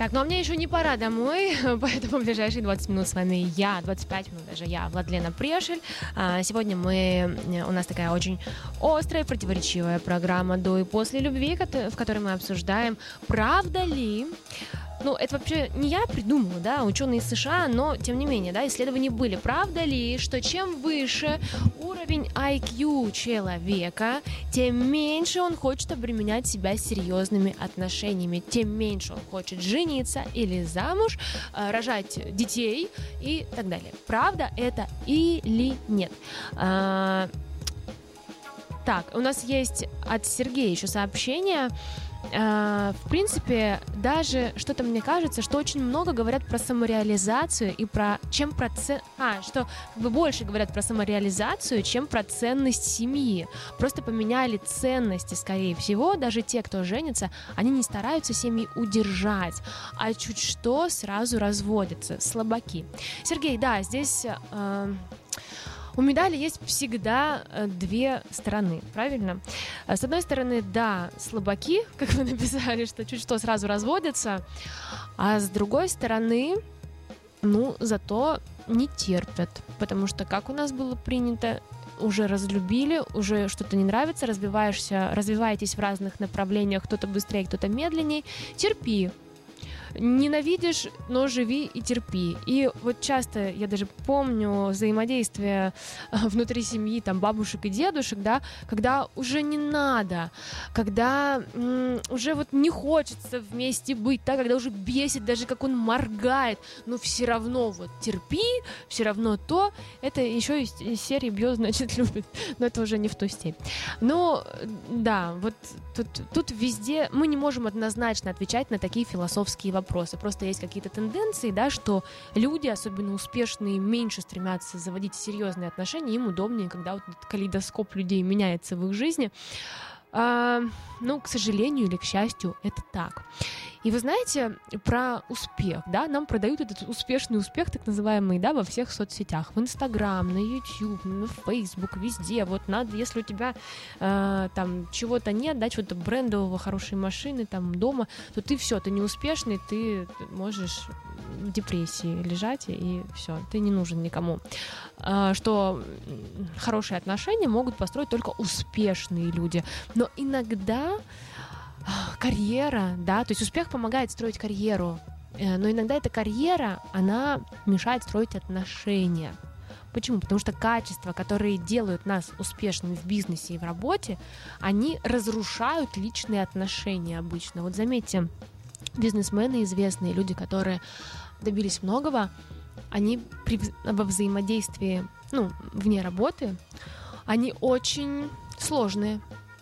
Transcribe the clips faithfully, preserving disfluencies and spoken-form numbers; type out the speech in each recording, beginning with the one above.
Так, ну а мне еще не пора домой, поэтому в ближайшие двадцать минут с вами я, двадцать пять минут даже я, Владлена Прешель. А, сегодня мы, у нас такая очень острая, противоречивая программа «До и после любви», в которой мы обсуждаем, правда ли... Ну, это вообще не я придумала, да, ученые из США, но, тем не менее, да, исследования были. Правда ли, что чем выше уровень ай кью человека, тем меньше он хочет обременять себя серьезными отношениями, тем меньше он хочет жениться или замуж, рожать детей и так далее. Правда это или нет? А... Так, у нас есть от Сергея еще сообщение. Uh, в принципе, даже что-то мне кажется, что очень много говорят про самореализацию и про чем про ц... а, что как бы больше говорят про самореализацию, чем про ценность семьи. Просто поменяли ценности, скорее всего. Даже те, кто женится, они не стараются семьи удержать, а чуть что сразу разводятся. Слабаки. Сергей, да, здесь... Uh... У медали есть всегда две стороны, правильно? С одной стороны, да, слабаки, как вы написали, что чуть что сразу разводятся, а с другой стороны, ну, зато не терпят, потому что, как у нас было принято, уже разлюбили, уже что-то не нравится, развиваешься, развиваетесь в разных направлениях, кто-то быстрее, кто-то медленнее, терпи. Ненавидишь, но живи и терпи. И вот часто я даже помню взаимодействие внутри семьи, там, бабушек и дедушек, да, когда уже не надо, когда м- уже вот не хочется вместе быть, да, когда уже бесит, даже как он моргает, но все равно вот терпи, все равно то, это еще из, из серии бьет, значит, любит, но это уже не в ту степь. Но, да, вот тут, тут везде мы не можем однозначно отвечать на такие философские вопросы. Вопросы. Просто есть какие-то тенденции, да, что люди, особенно успешные, меньше стремятся заводить серьезные отношения, им удобнее, когда вот этот калейдоскоп людей меняется в их жизни. А, ну, к сожалению или к счастью, это так. И вы знаете, про успех, да, нам продают этот успешный успех, так называемый, да, во всех соцсетях, в Инстаграм, на Ютуб, на Фейсбук, везде, вот надо, если у тебя э, там чего-то нет, да, чего-то брендового, хорошей машины, там, дома, то ты все, ты не успешный, ты можешь в депрессии лежать, и все, ты не нужен никому. Э, что хорошие отношения могут построить только успешные люди, но иногда карьера, да, то есть успех помогает строить карьеру, но иногда эта карьера, она мешает строить отношения. Почему? Потому что качества, которые делают нас успешными в бизнесе и в работе, они разрушают личные отношения обычно. Вот заметьте, бизнесмены известные, люди, которые добились многого, они при, во взаимодействии, ну, вне работы, они очень сложные.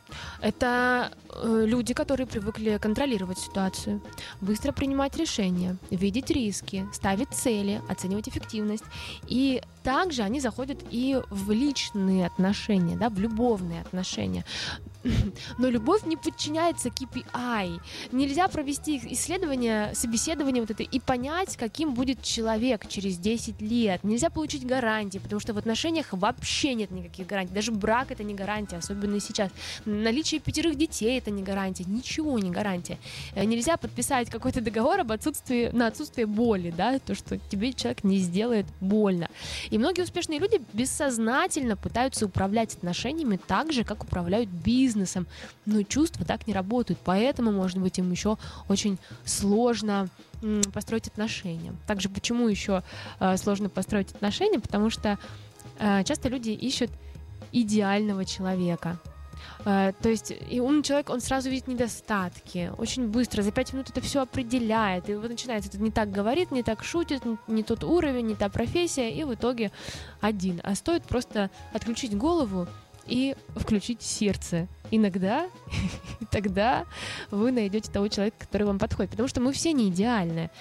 Это э, люди, которые привыкли контролировать ситуацию, быстро принимать решения, видеть риски, ставить цели, оценивать эффективность. И также они заходят и в личные отношения, да, в любовные отношения. Но любовь не подчиняется кей пи ай. Нельзя провести исследование, собеседование вот это и понять, каким будет человек через десять лет. Нельзя получить гарантии, потому что в отношениях вообще нет никаких гарантий. Даже брак — это не гарантия, особенно сейчас. Наличие пятерых детей — это не гарантия. Ничего не гарантия. Нельзя подписать какой-то договор об отсутствии, на отсутствие боли, да, то, что тебе человек не сделает больно. И многие успешные люди бессознательно пытаются управлять отношениями так же, как управляют бизнесом. бизнесом, но чувства так не работают, поэтому, может быть, им еще очень сложно м, построить отношения. Также почему еще э, сложно построить отношения? Потому что э, часто люди ищут идеального человека. Uh, то есть и умный человек, он сразу видит недостатки, очень быстро, за пять минут это все определяет, и вот начинается, это не так говорит, не так шутит, не, не тот уровень, не та профессия, и в итоге один. А стоит просто отключить голову и включить сердце. Иногда, и тогда вы найдете того человека, который вам подходит. Потому что мы все не идеальны.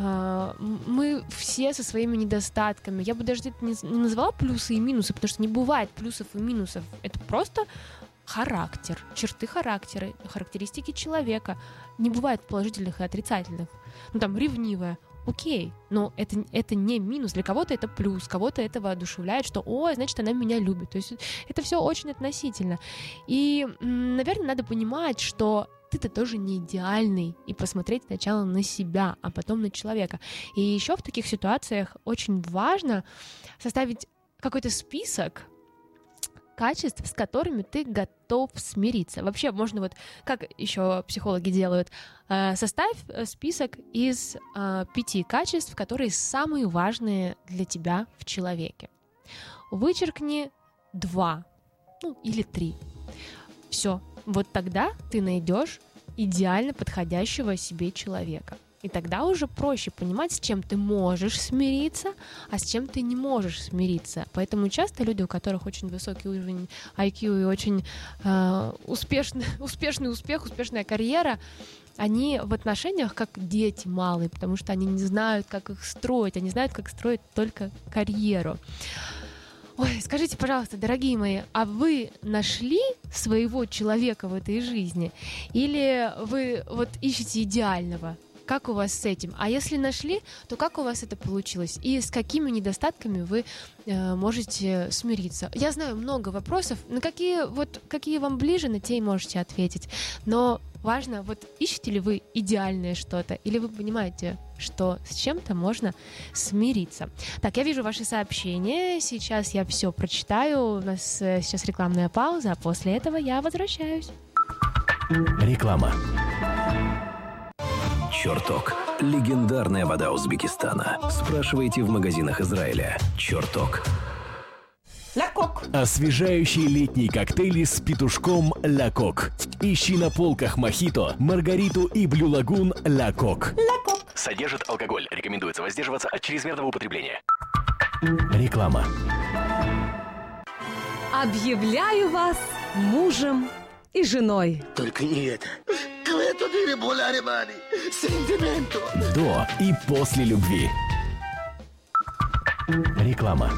Мы все со своими недостатками. Я бы даже это не назвала плюсы и минусы, потому что не бывает плюсов и минусов. Это просто характер, черты характера, характеристики человека. Не бывает положительных и отрицательных. Ну, там, ревнивая. Окей, но это, это не минус. Для кого-то это плюс, кого-то это воодушевляет, что, ой, значит, она меня любит. То есть это все очень относительно. И, наверное, надо понимать, что ты-то тоже не идеальный, и посмотреть сначала на себя, а потом на человека. И еще в таких ситуациях очень важно составить какой-то список качеств, с которыми ты готов смириться. Вообще, можно вот, как еще психологи делают, э, составь список из э, пяти качеств, которые самые важные для тебя в человеке. Вычеркни два, ну, или три. Все. Вот тогда ты найдешь идеально подходящего себе человека. И тогда уже проще понимать, с чем ты можешь смириться, а с чем ты не можешь смириться. Поэтому часто люди, у которых очень высокий уровень ай кью и очень э, успешный, успешный успех, успешная карьера, они в отношениях как дети малые, потому что они не знают, как их строить, они знают, как строить только карьеру. Ой, скажите, пожалуйста, дорогие мои, а вы нашли своего человека в этой жизни? Или вы вот ищете идеального? Как у вас с этим? А если нашли, то как у вас это получилось? И с какими недостатками вы э, можете смириться? Я знаю много вопросов, на какие, вот, какие вам ближе, на те и можете ответить. Но важно, вот ищете ли вы идеальное что-то, или вы понимаете, что с чем-то можно смириться. Так, я вижу ваши сообщения, сейчас я все прочитаю, у нас э, сейчас рекламная пауза, а после этого я возвращаюсь. Реклама. Чертог. Легендарная вода Узбекистана. Спрашивайте в магазинах Израиля. Чертог. Лакок. Освежающие летние коктейли с петушком Лакок. Ищи на полках мохито, маргариту и блю лагун Лакок. Лакок. Содержит алкоголь. Рекомендуется воздерживаться от чрезмерного употребления. Реклама. Объявляю вас мужем и женой. Только не это. До и после любви. Реклама.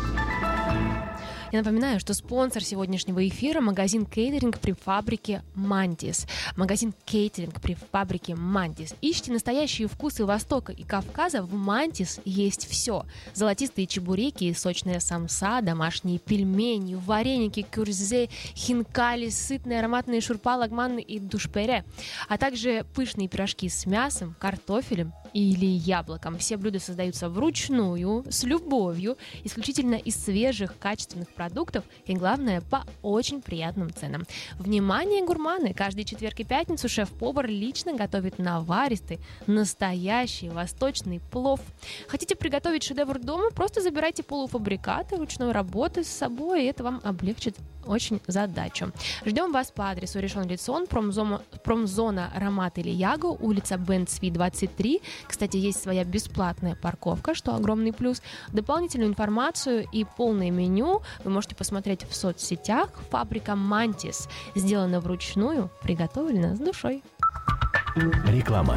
Я напоминаю, что спонсор сегодняшнего эфира — магазин кейтеринг при фабрике «Мантис». Магазин кейтеринг при фабрике «Мантис». Ищите настоящие вкусы Востока и Кавказа. В «Мантис» есть все. Золотистые чебуреки, сочная самса, домашние пельмени, вареники, кюрзе, хинкали, сытные ароматные шурпа, лагманы и душпере. А также пышные пирожки с мясом, картофелем или яблоком. Все блюда создаются вручную, с любовью, исключительно из свежих, качественных продуктов и, главное, по очень приятным ценам. Внимание, гурманы! Каждый четверг и пятницу шеф-повар лично готовит наваристый, настоящий восточный плов. Хотите приготовить шедевр дома? Просто забирайте полуфабрикаты ручной работы с собой, и это вам облегчит очень задачу. Ждем вас по адресу Ришон Лицион, промзона, промзона Рамат Ильягу, улица Бен Цви, двадцать три. Кстати, есть своя бесплатная парковка, что огромный плюс. Дополнительную информацию и полное меню вы можете посмотреть в соцсетях. Фабрика «Мантис». Сделана вручную, приготовлена с душой. Реклама.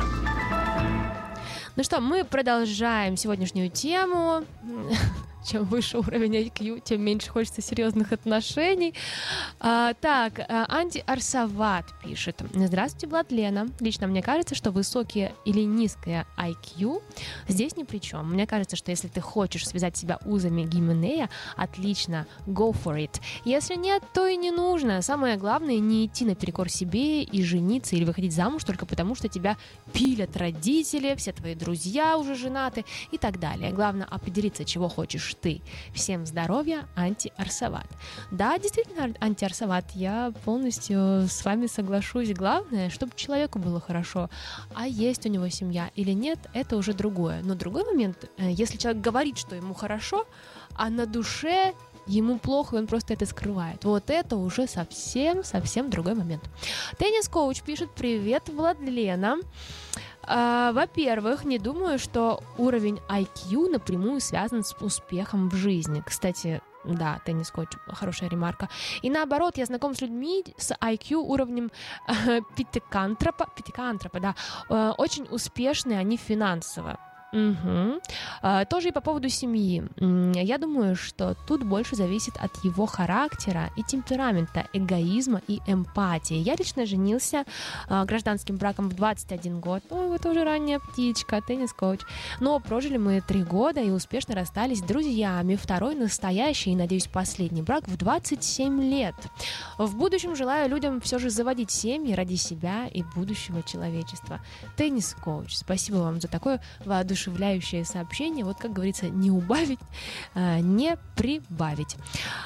Ну что, мы продолжаем сегодняшнюю тему. Чем выше уровень ай кью, тем меньше хочется серьезных отношений. А, так, Анди Арсават пишет. Здравствуйте, Владлена. Лично мне кажется, что высокое или низкое ай кью здесь ни при чем. Мне кажется, что если ты хочешь связать себя узами Гименея, отлично, go for it. Если нет, то и не нужно. Самое главное, не идти наперекор себе и жениться или выходить замуж только потому, что тебя пилят родители, все твои друзья уже женаты и так далее. Главное определиться, чего хочешь ты. Всем здоровья, Анти-Арсават. Да, действительно, Анти-Арсават, я полностью с вами соглашусь. Главное, чтобы человеку было хорошо. А есть у него семья или нет, это уже другое. Но другой момент, если человек говорит, что ему хорошо, а на душе ему плохо, и он просто это скрывает. Вот это уже совсем-совсем другой момент. Теннис-коуч пишет: привет, Владлена. Uh, во-первых, не думаю, что уровень ай кью напрямую связан с успехом в жизни. Кстати, да, теннис-коуч, хорошая ремарка. И наоборот, я знаком с людьми с ай кью уровнем uh, пятикантропа, пятикантропа, да, uh, очень успешные они финансово. Угу. А, тоже и по поводу семьи. Я думаю, что тут больше зависит от его характера и темперамента, эгоизма и эмпатии. Я лично женился а, гражданским браком в двадцать один год. Ну, вы тоже ранняя птичка, теннис-коуч. Но прожили мы три года и успешно расстались с друзьями. Второй настоящий и, надеюсь, последний брак в двадцать семь лет. В будущем желаю людям все же заводить семьи ради себя и будущего человечества. Теннис-коуч, спасибо вам за такое воодушевление. Сообщение, вот как говорится, не убавить, а, не прибавить.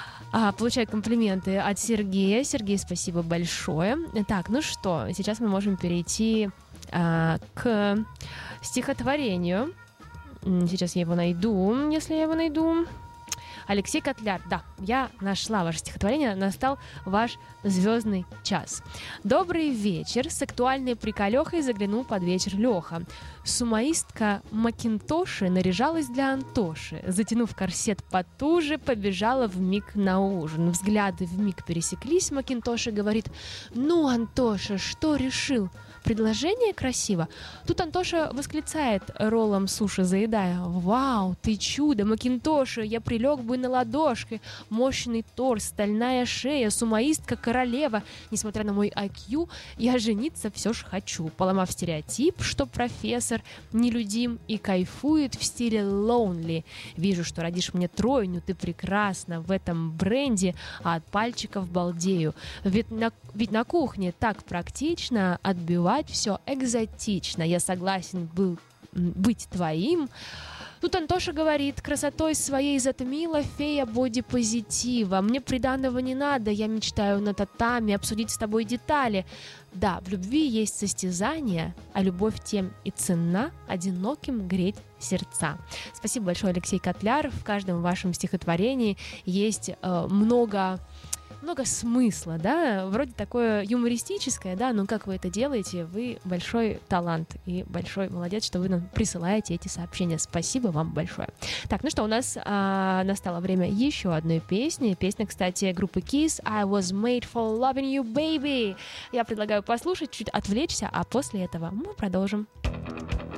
А, получаю комплименты от Сергея. Сергей, спасибо большое. Так, ну что, сейчас мы можем перейти а, к стихотворению. Сейчас я его найду, если я его найду. Алексей Котляр, да, я нашла ваше стихотворение, настал ваш звездный час. Добрый вечер, с актуальной приколехой заглянул под вечер Леха. Сумоистка Макинтоши наряжалась для Антоши. Затянув корсет потуже, побежала вмиг на ужин. Взгляды вмиг пересеклись, Макинтоша говорит: «Ну, Антоша, что решил? Предложение красиво». Тут Антоша восклицает, роллом суши заедая: «Вау, ты чудо, Макинтоша, я прилег бы на ладошки. Мощный торс, стальная шея, сумоистка королева. Несмотря на мой ай кью, я жениться все ж хочу». Поломав стереотип, что профессор нелюдим и кайфует в стиле lonely. «Вижу, что родишь мне тройню, ты прекрасна в этом бренде, а от пальчиков балдею. Ведь на, ведь на кухне так практично отбивать все экзотично. Я согласен был быть твоим». Тут Антоша говорит: «Красотой своей затмила фея бодипозитива. Мне приданого не надо, я мечтаю на татами обсудить с тобой детали. Да, в любви есть состязание, а любовь тем и ценна, одиноким греть сердца». Спасибо большое, Алексей Котляр. В каждом вашем стихотворении есть э, много... много смысла, да, вроде такое юмористическое, да, но как вы это делаете, вы большой талант и большой молодец, что вы нам присылаете эти сообщения. Спасибо вам большое. Так, ну что, у нас а, настало время еще одной песни. Песня, кстати, группы Kiss, I was made for loving you, baby. Я предлагаю послушать, чуть отвлечься, а после этого мы продолжим.